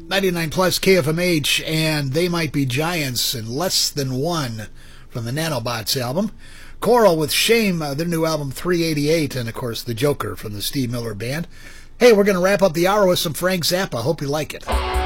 99 plus KFMH, and They Might Be Giants in Less Than One from the Nanobots album. Coral with Shame, their new album 388, and of course The Joker from the Steve Miller Band. Hey, we're going to wrap up the hour with some Frank Zappa. Hope you like it.